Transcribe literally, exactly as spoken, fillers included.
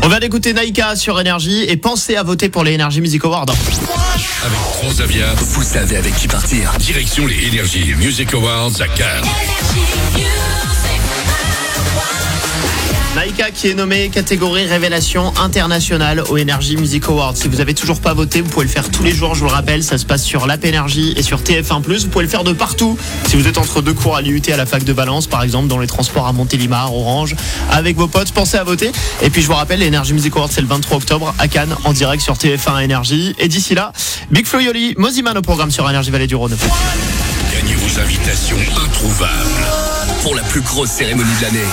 On vient d'écouter Naïka sur Énergie et pensez à voter pour les Energy Music Awards. Avec Transavia, vous savez avec qui partir. Direction les Energy Music Awards à Cannes. Naïka qui est nommée catégorie révélation internationale au Energy Music Awards. Si vous avez toujours pas voté, vous pouvez le faire tous les jours, je vous le rappelle, ça se passe sur l'app Énergie et sur T F un plus. Vous pouvez le faire de partout. Si vous êtes entre deux cours à l'I U T à la fac de Valence, par exemple, dans les transports à Montélimar, Orange, avec vos potes, pensez à voter. Et puis je vous rappelle, l'Energy Music Awards c'est le vingt-trois octobre à Cannes, en direct sur T F un Énergie. Et d'ici là, Big Flo et Oli, Moziman au programme sur Énergie Vallée du Rhône. Gagnez vos invitations introuvables pour la plus grosse cérémonie de l'année.